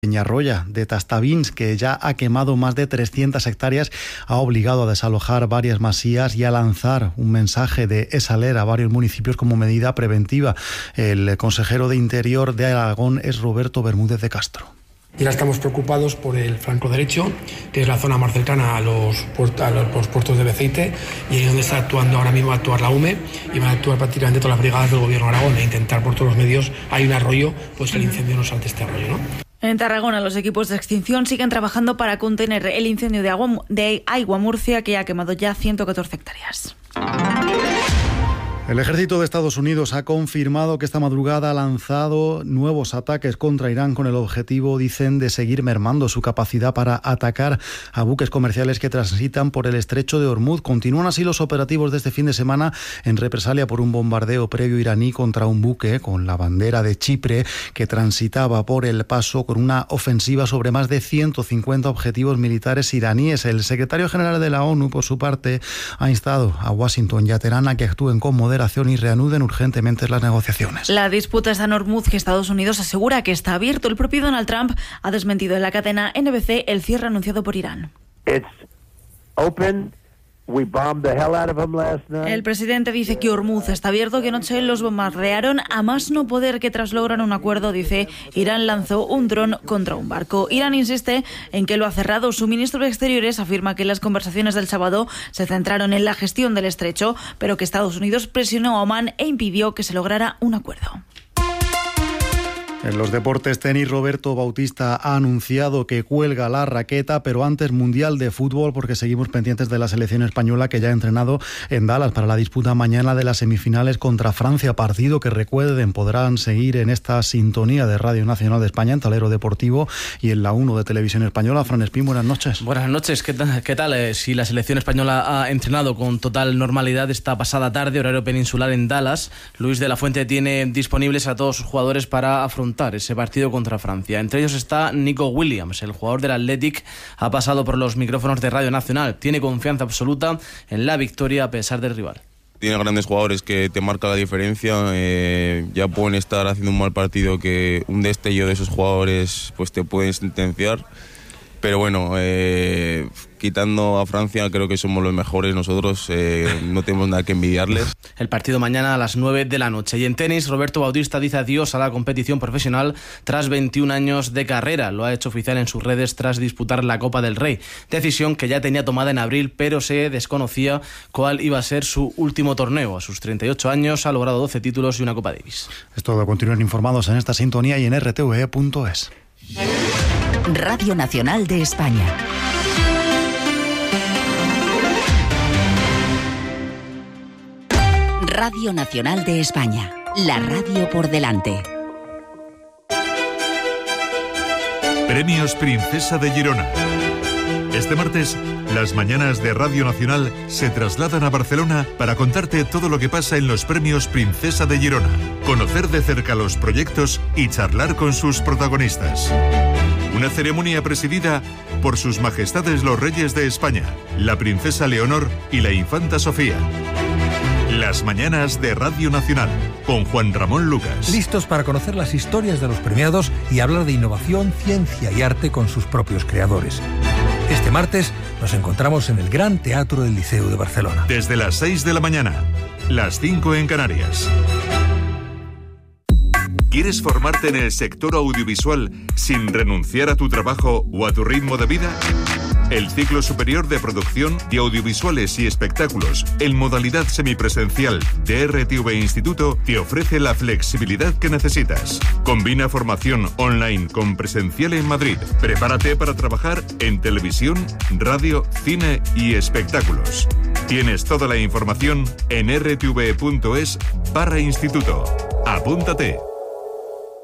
Peñarroya de Tastavins, que ya ha quemado más de 300 hectáreas, ha obligado a desalojar varias masías y a lanzar un mensaje de exaler a varios municipios como medida preventiva. El consejero de Interior de Aragón es Roberto Bermúdez de Castro. Y ahora estamos preocupados por el flanco derecho, que es la zona más cercana a los puertos de Beceite, y ahí es donde está actuando ahora mismo la UME, y van a actuar prácticamente todas las brigadas del Gobierno de Aragón e intentar por todos los medios, hay un arroyo, pues que el incendio no salte este arroyo, ¿no? En Tarragona, los equipos de extinción siguen trabajando para contener el incendio de Aigua Murcia, que ha quemado ya 114 hectáreas. El ejército de Estados Unidos ha confirmado que esta madrugada ha lanzado nuevos ataques contra Irán con el objetivo, dicen, de seguir mermando su capacidad para atacar a buques comerciales que transitan por el estrecho de Hormuz. Continúan así los operativos de este fin de semana en represalia por un bombardeo previo iraní contra un buque con la bandera de Chipre que transitaba por el paso con una ofensiva sobre más de 150 objetivos militares iraníes. El secretario general de la ONU, por su parte, ha instado a Washington y a Teherán a que actúen con moderación y reanuden urgentemente las negociaciones. La disputa está en Hormuz, que Estados Unidos asegura que está abierto. El propio Donald Trump ha desmentido en la cadena NBC el cierre anunciado por Irán. El presidente dice que Hormuz está abierto, que anoche los bombardearon a más no poder, que tras lograr un acuerdo, dice, Irán lanzó un dron contra un barco. Irán insiste en que lo ha cerrado. Su ministro de Exteriores afirma que las conversaciones del sábado se centraron en la gestión del estrecho, pero que Estados Unidos presionó a Omán e impidió que se lograra un acuerdo. En los deportes, tenis, Roberto Bautista ha anunciado que cuelga la raqueta, pero antes Mundial de Fútbol, porque seguimos pendientes de la selección española, que ya ha entrenado en Dallas para la disputa mañana de las semifinales contra Francia, partido que, recuerden, podrán seguir en esta sintonía de Radio Nacional de España, en Talero Deportivo y en la 1 de Televisión Española. Fran Espín, buenas noches. Buenas noches, ¿qué tal? Si la selección española ha entrenado con total normalidad esta pasada tarde, horario peninsular en Dallas, Luis de la Fuente tiene disponibles a todos sus jugadores para afrontar ese partido contra Francia. Entre ellos está Nico Williams, el jugador del Athletic, ha pasado por los micrófonos de Radio Nacional. Tiene confianza absoluta en la victoria a pesar del rival. Tiene grandes jugadores que te marcan la diferencia. Ya pueden estar haciendo un mal partido, que un destello de esos jugadores pues te pueden sentenciar. Pero bueno, quitando a Francia, creo que somos los mejores nosotros, no tenemos nada que envidiarles. El partido mañana a las 9 de la noche. Y en tenis, Roberto Bautista dice adiós a la competición profesional tras 21 años de carrera. Lo ha hecho oficial en sus redes tras disputar la Copa del Rey. Decisión que ya tenía tomada en abril, pero se desconocía cuál iba a ser su último torneo. A sus 38 años ha logrado 12 títulos y una Copa Davis. Es todo. Continúen informados en esta sintonía y en rtve.es. Radio Nacional de España. Radio Nacional de España. La radio por delante. Premios Princesa de Girona. Este martes, las mañanas de Radio Nacional se trasladan a Barcelona para contarte todo lo que pasa en los Premios Princesa de Girona, conocer de cerca los proyectos y charlar con sus protagonistas. Una ceremonia presidida por sus majestades los reyes de España, la princesa Leonor y la infanta Sofía. Las mañanas de Radio Nacional, con Juan Ramón Lucas. Listos para conocer las historias de los premiados y hablar de innovación, ciencia y arte con sus propios creadores. Este martes nos encontramos en el Gran Teatro del Liceu de Barcelona. Desde las 6 de la mañana, las 5 en Canarias. ¿Quieres formarte en el sector audiovisual sin renunciar a tu trabajo o a tu ritmo de vida? El ciclo superior de producción de audiovisuales y espectáculos en modalidad semipresencial de RTV Instituto te ofrece la flexibilidad que necesitas. Combina formación online con presencial en Madrid. Prepárate para trabajar en televisión, radio, cine y espectáculos. Tienes toda la información en rtv.es/instituto. Apúntate.